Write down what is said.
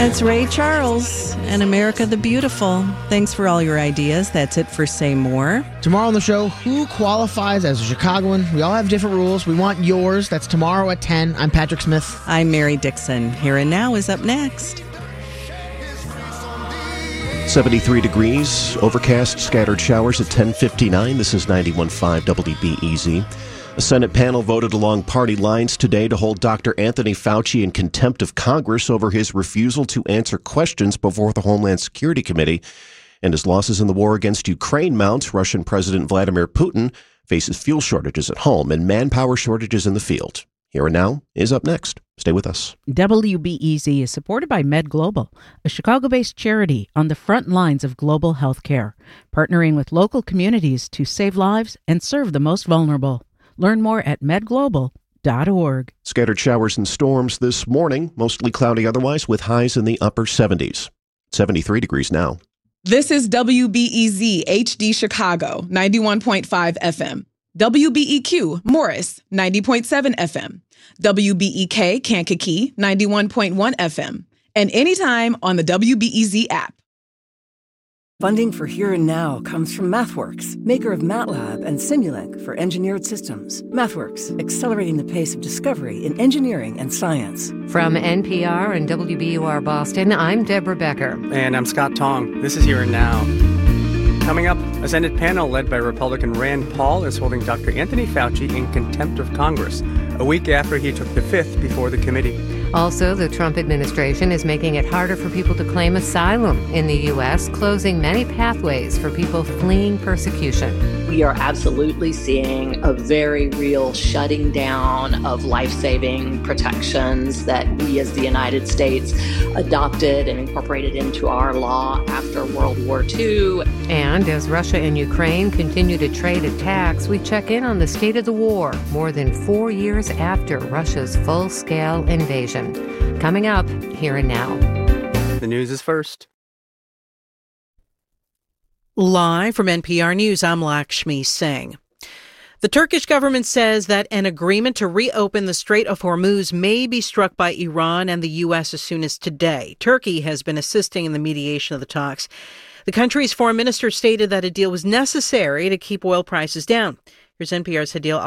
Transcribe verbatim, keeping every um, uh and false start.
It's Ray Charles and America the Beautiful. Thanks for all your ideas. That's it for Say More. Tomorrow on the show, who qualifies as a Chicagoan? We all have different rules. We want yours. That's tomorrow at ten. I'm Patrick Smith. I'm Mary Dixon. Here and Now is up next. seventy-three degrees, overcast, scattered showers at ten fifty-nine. This is ninety-one point five W B E Z. A Senate panel voted along party lines today to hold Doctor Anthony Fauci in contempt of Congress over his refusal to answer questions before the Homeland Security Committee. And as losses in the war against Ukraine mount, Russian President Vladimir Putin faces fuel shortages at home and manpower shortages in the field. Here and Now is up next. Stay with us. W B E Z is supported by Med Global, a Chicago-based charity on the front lines of global health care, partnering with local communities to save lives and serve the most vulnerable. Learn more at med global dot org. Scattered showers and storms this morning, mostly cloudy otherwise, with highs in the upper seventies. seventy-three degrees now. This is W B E Z H D Chicago, ninety-one point five F M. W B E Q Morris, ninety point seven F M. W B E K Kankakee, ninety-one point one F M. And anytime on the W B E Z app. Funding for Here and Now comes from MathWorks, maker of MATLAB and Simulink for engineered systems. MathWorks, accelerating the pace of discovery in engineering and science. From N P R and W B U R Boston, I'm Deborah Becker. And I'm Scott Tong. This is Here and Now. Coming up, a Senate panel led by Republican Rand Paul is holding Doctor Anthony Fauci in contempt of Congress, a week after he took the fifth before the committee. Also, the Trump administration is making it harder for people to claim asylum in the U S, closing many pathways for people fleeing persecution. We are absolutely seeing a very real shutting down of life-saving protections that we as the United States adopted and incorporated into our law after World War Two. And as Russia and Ukraine continue to trade attacks, we check in on the state of the war more than four years after Russia's full-scale invasion. Coming up, Here and Now. The news is first. Live from N P R News, I'm Lakshmi Singh. The Turkish government says that an agreement to reopen the Strait of Hormuz may be struck by Iran and the U S as soon as today. Turkey has been assisting in the mediation of the talks. The country's foreign minister stated that a deal was necessary to keep oil prices down. Here's N P R's Hadil